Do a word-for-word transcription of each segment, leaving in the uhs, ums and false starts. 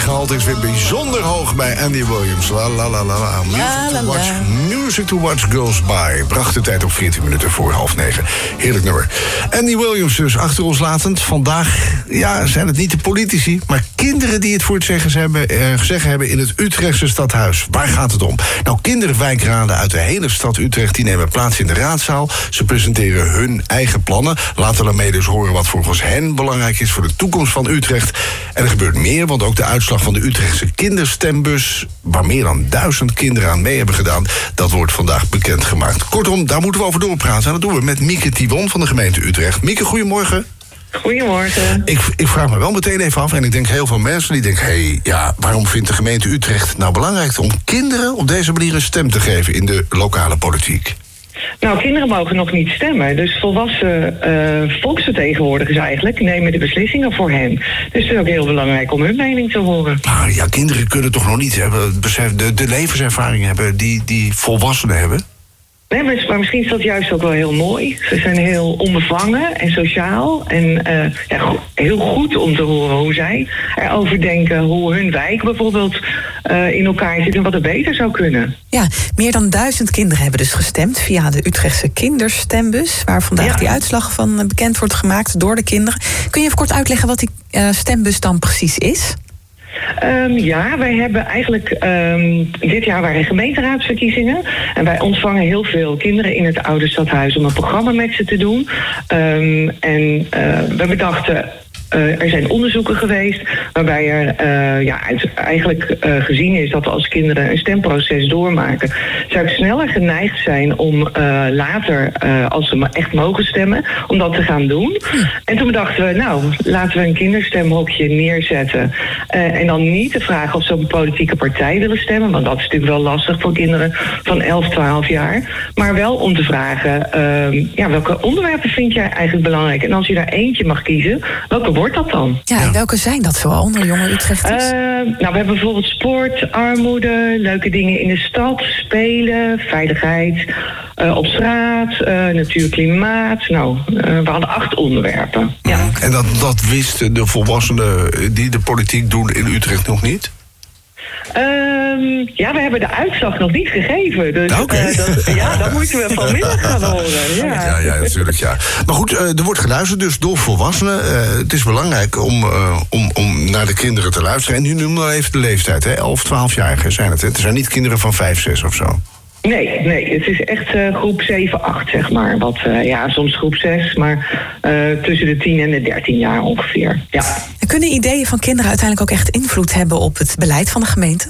gehalte is weer bijzonder hoog bij Andy Williams. La la la la la. Music to watch, music to watch goes by. Bracht de tijd op veertien minuten voor half negen. Heerlijk nummer. Andy Williams dus achter ons latend. Vandaag ja, zijn het niet de politici, maar kinderen die het voor het zeggen hebben, eh, zeggen hebben in het Utrechtse stadhuis. Waar gaat het om? Nou, kinderwijkraden uit de hele stad Utrecht die nemen plaats in de raadzaal. Ze presenteren hun eigen plannen. Laten daarmee dus horen wat volgens hen belangrijk is voor de toekomst van Utrecht. En er gebeurt meer, want ook de uitslag van de Utrechtse kinderstembus, waar meer dan duizend kinderen aan mee hebben gedaan, dat wordt vandaag bekendgemaakt. Kortom, daar moeten we over doorpraten. En dat doen we met Mieke Tivon van de gemeente Utrecht. Mieke, goedemorgen. Goedemorgen. Ik, ik vraag me wel meteen even af, en ik denk heel veel mensen die denken, hé, hey, ja, waarom vindt de gemeente Utrecht nou belangrijk om kinderen op deze manier een stem te geven in de lokale politiek? Nou, kinderen mogen nog niet stemmen. Dus volwassen uh, volksvertegenwoordigers eigenlijk nemen de beslissingen voor hen. Dus het is ook heel belangrijk om hun mening te horen. Maar ja, kinderen kunnen toch nog niet hebben, de, de levenservaring hebben die, die volwassenen hebben? Nee, maar misschien is dat juist ook wel heel mooi. Ze zijn heel onbevangen en sociaal. En uh, ja, heel goed om te horen hoe zij erover denken. Hoe hun wijk bijvoorbeeld uh, in elkaar zit en wat er beter zou kunnen. Ja, meer dan duizend kinderen hebben dus gestemd via de Utrechtse kinderstembus, waar vandaag ja. die uitslag van bekend wordt gemaakt door de kinderen. Kun je even kort uitleggen wat die uh, stembus dan precies is? Um, ja, wij hebben eigenlijk um, dit jaar waren gemeenteraadsverkiezingen. En wij ontvangen heel veel kinderen in het oude stadhuis om een programma met ze te doen. Um, en uh, we bedachten, Uh, er zijn onderzoeken geweest waarbij er uh, ja, eigenlijk uh, gezien is dat als kinderen een stemproces doormaken, zou ik sneller geneigd zijn om uh, later, uh, als ze echt mogen stemmen, om dat te gaan doen. En toen dachten we, nou, laten we een kinderstemhokje neerzetten. Uh, en dan niet te vragen of ze op een politieke partij willen stemmen, want dat is natuurlijk wel lastig voor kinderen van elf, twaalf jaar. Maar wel om te vragen, uh, ja, welke onderwerpen vind jij eigenlijk belangrijk? En als je daar eentje mag kiezen, welke wordt dat dan? Ja, en welke zijn dat zoal onder jonge Utrechters? Uh, nou, we hebben bijvoorbeeld sport, armoede, leuke dingen in de stad, spelen, veiligheid, uh, op straat, uh, natuur, klimaat. Nou, uh, we hadden acht onderwerpen. Ja. En dat, dat wisten de volwassenen die de politiek doen in Utrecht nog niet? Um, ja, we hebben de uitslag nog niet gegeven. Dus okay. uh, dat, ja, dat moeten we vanmiddag gaan horen. Ja, ja, ja natuurlijk, ja. Maar goed, uh, er wordt geluisterd dus door volwassenen. Uh, het is belangrijk om, uh, om, om naar de kinderen te luisteren. En nu noem maar even de leeftijd, hè? elf, twaalfjarigen zijn het. Hè? Het zijn niet kinderen van vijf, zes of zo. Nee, nee, het is echt uh, groep zeven, acht, zeg maar. Wat, uh, ja, soms groep zes, maar uh, tussen de tien en de dertien jaar ongeveer. Ja. En kunnen ideeën van kinderen uiteindelijk ook echt invloed hebben op het beleid van de gemeente?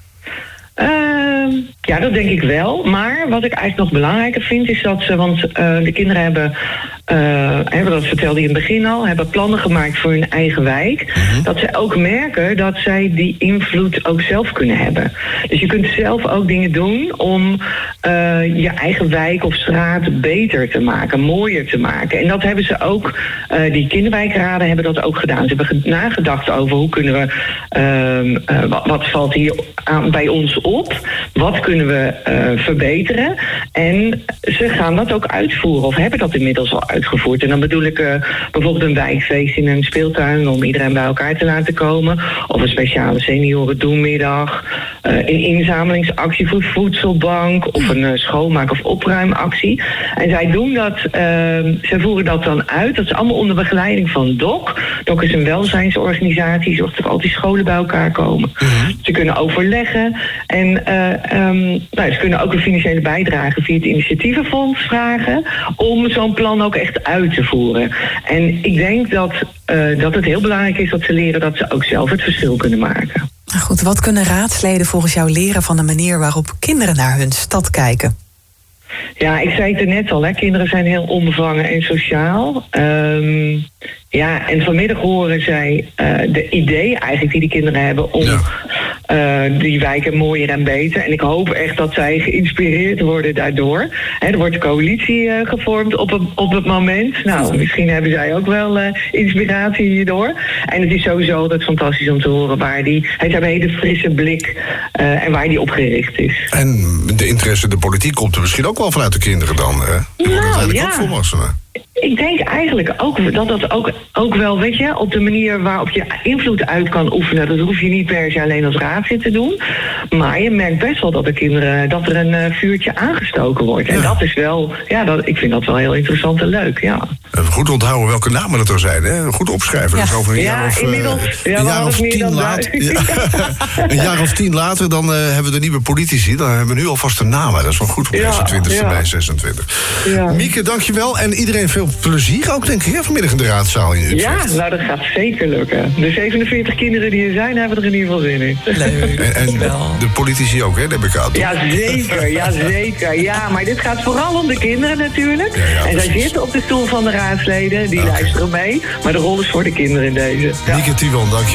Uh, ja, dat denk ik wel. Maar wat ik eigenlijk nog belangrijker vind is dat ze, want uh, de kinderen hebben, uh, hebben, dat vertelde je in het begin al, hebben plannen gemaakt voor hun eigen wijk. Mm-hmm. Dat ze ook merken dat zij die invloed ook zelf kunnen hebben. Dus je kunt zelf ook dingen doen om uh, je eigen wijk of straat beter te maken, mooier te maken. En dat hebben ze ook, uh, die kinderwijkraden hebben dat ook gedaan. Ze hebben nagedacht over hoe kunnen we, uh, uh, wat, wat valt hier aan, bij ons op, wat kunnen we uh, verbeteren. En ze gaan dat ook uitvoeren, of hebben dat inmiddels al uitgevoerd. En dan bedoel ik uh, bijvoorbeeld een wijkfeest in een speeltuin om iedereen bij elkaar te laten komen, of een speciale seniorendoenmiddag, uh, een inzamelingsactie voor voedselbank, of een uh, schoonmaak- of opruimactie. En zij doen dat, uh, ze voeren dat dan uit. Dat is allemaal onder begeleiding van D O C. D O C is een welzijnsorganisatie, zorgt dat al die scholen bij elkaar komen. Mm-hmm. Ze kunnen overleggen. En uh, um, nou, ze kunnen ook een financiële bijdrage via het initiatievenfonds vragen om zo'n plan ook echt uit te voeren. En ik denk dat, uh, dat het heel belangrijk is dat ze leren dat ze ook zelf het verschil kunnen maken. Goed, wat kunnen raadsleden volgens jou leren van de manier waarop kinderen naar hun stad kijken? Ja, ik zei het er net al, hè. Kinderen zijn heel onbevangen en sociaal. Um, ja, en vanmiddag horen zij uh, de ideeën eigenlijk die de kinderen hebben om ja. uh, die wijken mooier en beter. En ik hoop echt dat zij geïnspireerd worden daardoor. Hè, er wordt een coalitie uh, gevormd op, een, op het moment. Nou, misschien hebben zij ook wel uh, inspiratie hierdoor. En het is sowieso altijd fantastisch om te horen waar die, hij heeft een hele frisse blik uh, en waar die op gericht is. En de interesse in de politiek komt er misschien ook wel vanuit de kinderen dan, hè? Die worden nou, uiteindelijk ja. ook volwassenen. ik denk eigenlijk ook dat dat ook, ook wel, weet je, op de manier waarop je invloed uit kan oefenen. Dat hoef je niet per se alleen als raadslid te doen. Maar je merkt best wel dat de kinderen, dat er een uh, vuurtje aangestoken wordt. En ja. dat is wel, ja, dat, ik vind dat wel heel interessant en leuk, ja. Goed onthouden welke namen het er zijn, hè? Goed opschrijven. Ja, dus over een ja jaar of, inmiddels. Uh, ja, een jaar of tien later. Ja. Een jaar of tien later, dan uh, hebben we de nieuwe politici. Dan hebben we nu alvast de namen. Dat is wel goed voor ja, zesentwintigste ja. bij zesentwintig. Ja. Mieke, dankjewel. En iedereen veel plezier ook, denk ik, hè, vanmiddag in de raadzaal in Utrecht. Ja, nou dat gaat zeker lukken. De zevenenveertig kinderen die er zijn, hebben er in ieder geval zin in. Leuk. En, en de politici ook, hè? Dat heb ik aan. Ja, zeker. Ja, zeker. Ja, maar dit gaat vooral om de kinderen natuurlijk. Ja, ja, en zij precies. zitten op de stoel van de raadsleden. Die Okay. luisteren mee. Maar de rol is voor de kinderen in deze. Ja. Mieke Tiemann, dank je.